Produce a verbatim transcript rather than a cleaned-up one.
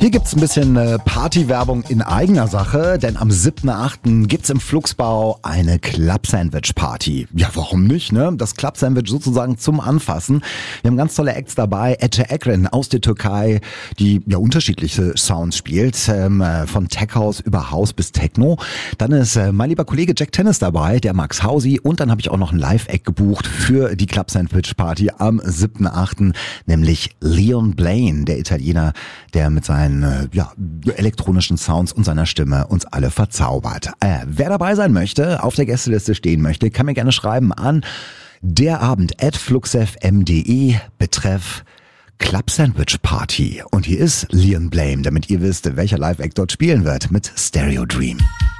Hier gibt's ein bisschen äh, Partywerbung in eigener Sache, denn am siebten achten gibt's im Flugsbau eine Club-Sandwich-Party. Ja, warum nicht, ne? Das Club-Sandwich sozusagen zum Anfassen. Wir haben ganz tolle Acts dabei. Ece Ekren aus der Türkei, die ja unterschiedliche Sounds spielt, ähm, von Tech House über House bis Techno. Dann ist äh, mein lieber Kollege Jack Tennis dabei, der Max Hausi, und dann habe ich auch noch ein Live-Act gebucht für die Club-Sandwich-Party am siebten achten, nämlich Leon Blaine, der Italiener, der mit seinen ja, elektronischen Sounds und seiner Stimme uns alle verzaubert. Äh, wer dabei sein möchte, auf der Gästeliste stehen möchte, kann mir gerne schreiben an derabend at fluxfm punkt de betreff Club Sandwich Party. Und hier ist Leon Blaine, damit ihr wisst, welcher Live-Act dort spielen wird mit Stereo Dream.